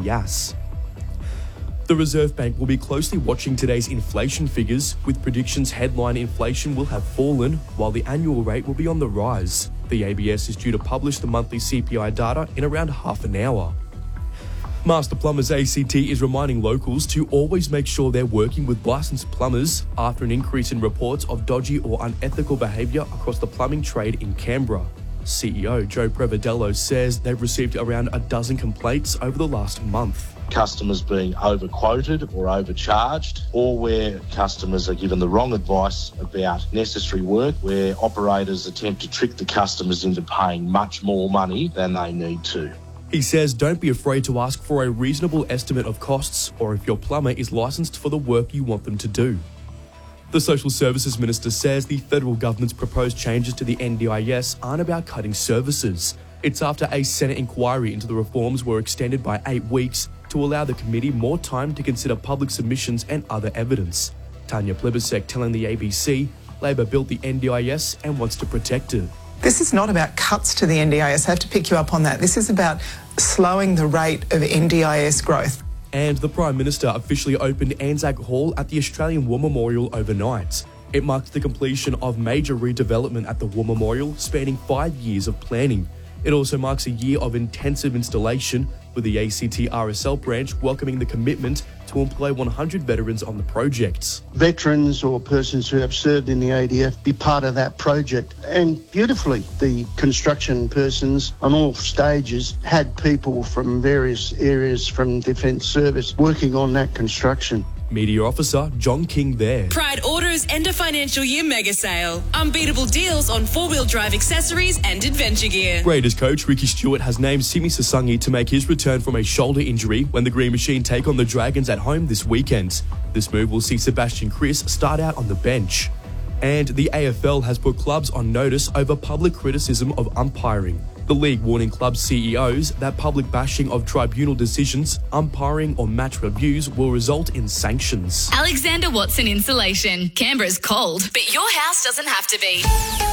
Yass. The Reserve Bank will be closely watching today's inflation figures, with predictions headline inflation will have fallen, while the annual rate will be on the rise. The ABS is due to publish the monthly CPI data in around half an hour. Master Plumbers ACT is reminding locals to always make sure they're working with licensed plumbers after an increase in reports of dodgy or unethical behaviour across the plumbing trade in Canberra. CEO Joe Prevedello says they've received around a dozen complaints over the last month. Customers being overquoted or overcharged, or where customers are given the wrong advice about necessary work, where operators attempt to trick the customers into paying much more money than they need to. He says don't be afraid to ask for a reasonable estimate of costs or if your plumber is licensed for the work you want them to do. The Social Services Minister says the federal government's proposed changes to the NDIS aren't about cutting services. It's after a Senate inquiry into the reforms were extended by 8 weeks to allow the committee more time to consider public submissions and other evidence. Tanya Plibersek telling the ABC Labor built the NDIS and wants to protect it. This is not about cuts to the NDIS. I have to pick you up on that. This is about slowing the rate of NDIS growth. And the Prime Minister officially opened Anzac Hall at the Australian War Memorial overnight. It marked the completion of major redevelopment at the War Memorial, spanning 5 years of planning. It also marks a year of intensive installation, with the ACT RSL branch welcoming the commitment to employ 100 veterans on the project. Veterans or persons who have served in the ADF be part of that project. And beautifully, the construction persons on all stages had people from various areas from Defence Service working on that construction. Media Officer John King there. Pride Auto's end of financial year mega sale. Unbeatable deals on four-wheel drive accessories and adventure gear. Raiders coach Ricky Stewart has named Simi Sasangi to make his return from a shoulder injury when the Green Machine take on the Dragons at home this weekend. This move will see Sebastian Kris start out on the bench. And the AFL has put clubs on notice over public criticism of umpiring. The league warning club CEOs that public bashing of tribunal decisions, umpiring or match reviews will result in sanctions. Alexander Watson Insulation. Canberra's cold, but your house doesn't have to be.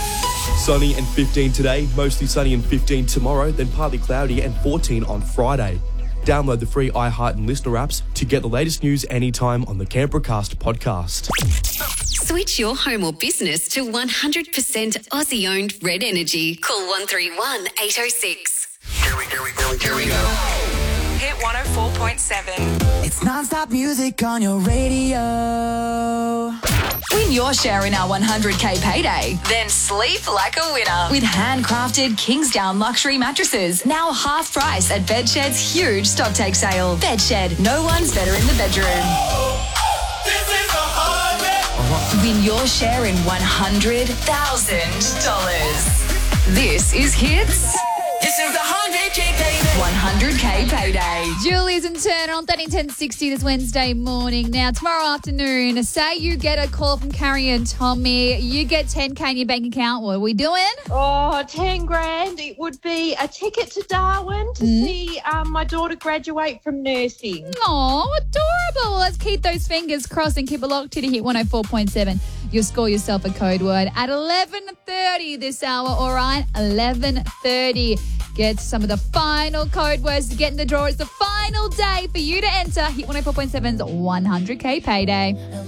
Sunny and 15 today, mostly sunny and 15 tomorrow, then partly cloudy and 14 on Friday. Download the free iHeart and Listener apps to get the latest news anytime on the Canberracast podcast. Switch your home or business to 100% Aussie-owned Red Energy. Call 131 806. Here we go. Hit 104.7. It's non-stop music on your radio. Win your share in our 100k payday. Then sleep like a winner. With handcrafted Kingsdown luxury mattresses. Now half price at Bedshed's huge stock take sale. Bedshed, no one's better in the bedroom. Win your share in $100,000. This is Hits. This is the 100k payday. 100k payday. Julie's in Turner on 131060 this Wednesday morning. Now, tomorrow afternoon, say you get a call from Carrie and Tommy, you get 10k in your bank account. What are we doing? Oh, 10 grand. It would be a ticket to Darwin to see my daughter graduate from nursing. Oh, adorable. Let's keep those fingers crossed and keep it locked to hit 104.7. You'll score yourself a code word at 11:30 this hour, all right? 11:30. Get some of the final code words to get in the draw. It's the final day for you to enter Hit 104.7's 100k payday.